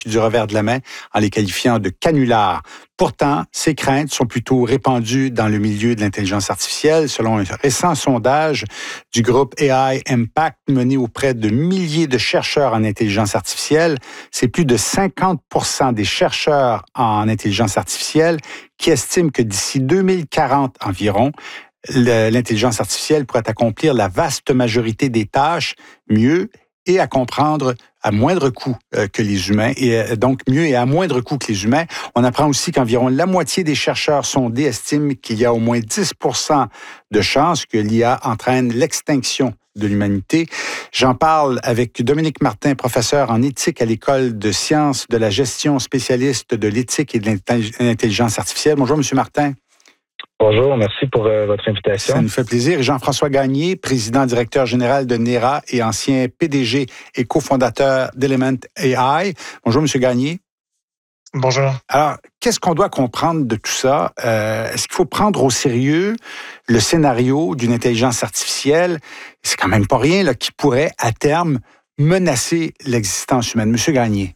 du revers de la main en les qualifiant de canulars. Pourtant, ces craintes sont plutôt répandues dans le milieu de l'intelligence artificielle. Selon un récent sondage du groupe AI Impact mené auprès de milliers de chercheurs en intelligence artificielle, c'est plus de 50% des chercheurs en intelligence artificielle qui estiment que d'ici 2040 environ, l'intelligence artificielle pourrait accomplir la vaste majorité des tâches mieux et à comprendre à moindre coût que les humains, et donc mieux et à moindre coût que les humains. On apprend aussi qu'environ la moitié des chercheurs sondés estiment qu'il y a au moins 10% de chances que l'IA entraîne l'extinction de l'humanité. J'en parle avec Dominique Martin, professeur en éthique à l'École de sciences de la gestion, spécialiste de l'éthique et de l'intelligence artificielle. Bonjour, M. Martin. Bonjour, merci pour votre invitation. Ça nous fait plaisir. Et Jean-François Gagné, président directeur général de NERA et ancien PDG et cofondateur d'Element AI. Bonjour, M. Gagné. Bonjour. Alors, qu'est-ce qu'on doit comprendre de tout ça? Est-ce qu'il faut prendre au sérieux le scénario d'une intelligence artificielle? C'est quand même pas rien là, qui pourrait, à terme, menacer l'existence humaine. M. Gagné.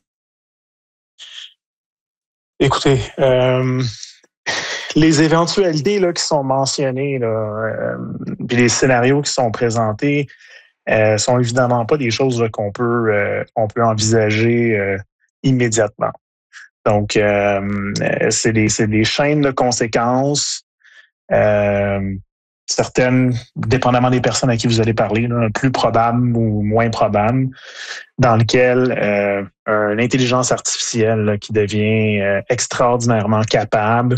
Écoutez, les éventualités là, qui sont mentionnées, puis les scénarios qui sont présentés, sont évidemment pas des choses là, qu'on peut envisager immédiatement. Donc, c'est des chaînes de conséquences, certaines, dépendamment des personnes à qui vous allez parler, là, plus probables ou moins probables, dans lesquelles une intelligence artificielle là, qui devient extraordinairement capable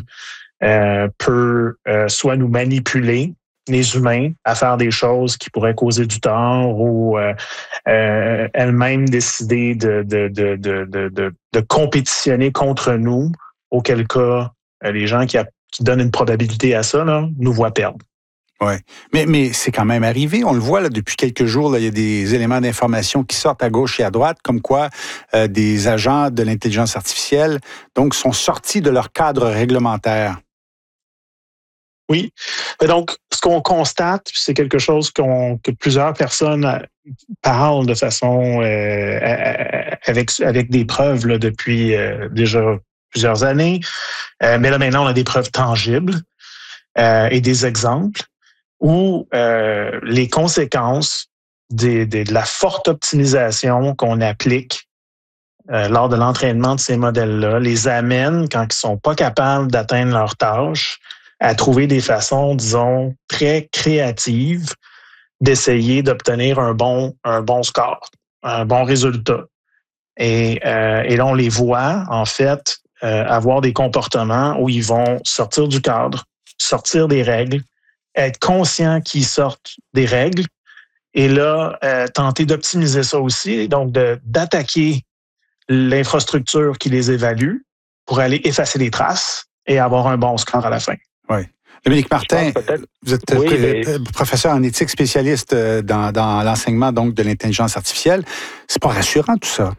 peut soit nous manipuler, les humains, à faire des choses qui pourraient causer du tort ou elle-même décider de compétitionner contre nous, auquel cas les gens qui donnent une probabilité à ça là, nous voient perdre. Oui, mais c'est quand même arrivé. On le voit là, depuis quelques jours, là, il y a des éléments d'information qui sortent à gauche et à droite, comme quoi des agents de l'intelligence artificielle donc, sont sortis de leur cadre réglementaire. Oui. Donc, ce qu'on constate, c'est quelque chose que plusieurs personnes parlent de façon avec des preuves là, depuis déjà plusieurs années. Mais là, maintenant, on a des preuves tangibles et des exemples où les conséquences de la forte optimisation qu'on applique lors de l'entraînement de ces modèles-là les amènent, quand ils sont pas capables d'atteindre leurs tâches, à trouver des façons, disons, très créatives d'essayer d'obtenir un bon score, un bon résultat. Et là, on les voit, en fait, avoir des comportements où ils vont sortir du cadre, sortir des règles, être conscients qu'ils sortent des règles, et là, tenter d'optimiser ça aussi, donc d'attaquer l'infrastructure qui les évalue pour aller effacer les traces et avoir un bon score à la fin. Oui. Dominique Martin, vous êtes professeur en éthique spécialiste dans l'enseignement donc, de l'intelligence artificielle. C'est pas rassurant tout ça.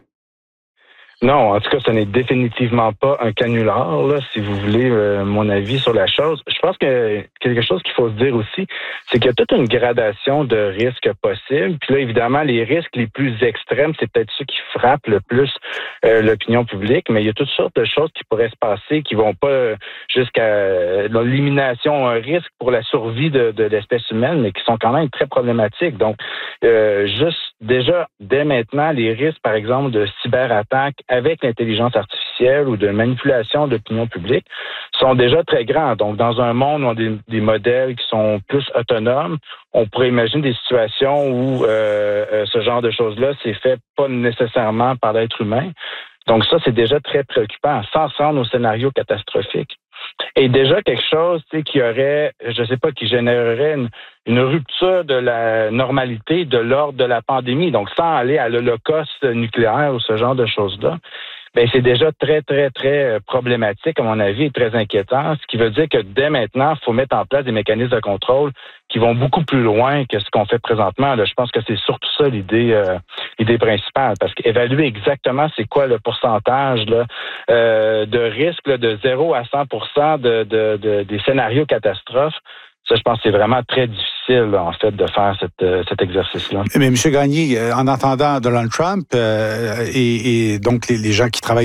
Non, en tout cas, ce n'est définitivement pas un canular, là, si vous voulez mon avis sur la chose. Je pense que quelque chose qu'il faut se dire aussi, c'est qu'il y a toute une gradation de risques possibles. Puis là, évidemment, les risques les plus extrêmes, c'est peut-être ceux qui frappent le plus l'opinion publique, mais il y a toutes sortes de choses qui pourraient se passer qui vont pas jusqu'à l'élimination, un risque pour la survie de l'espèce humaine, mais qui sont quand même très problématiques. Donc, juste déjà, dès maintenant, les risques, par exemple, de cyberattaques avec l'intelligence artificielle ou de manipulation de l'opinion publique sont déjà très grands. Donc, dans un monde où on a des modèles qui sont plus autonomes, on pourrait imaginer des situations où ce genre de choses-là c'est fait pas nécessairement par l'être humain. Donc ça, c'est déjà très préoccupant, sans se rendre au scénario catastrophique. Et déjà quelque chose qui aurait, je sais pas, qui générerait une rupture de la normalité, de l'ordre de la pandémie, donc sans aller à l'holocauste nucléaire ou ce genre de choses-là, ben c'est déjà très, très, très problématique, à mon avis, et très inquiétant, ce qui veut dire que dès maintenant, il faut mettre en place des mécanismes de contrôle qui vont beaucoup plus loin que ce qu'on fait présentement. Là, je pense que c'est surtout ça l'idée principale, parce qu'évaluer exactement c'est quoi le pourcentage là, de risque là, de 0 à 100% des scénarios catastrophes. Ça, je pense que c'est vraiment très difficile, en fait, de faire cet exercice-là. Mais M. Gagné, en entendant Donald Trump et donc les gens qui travaillent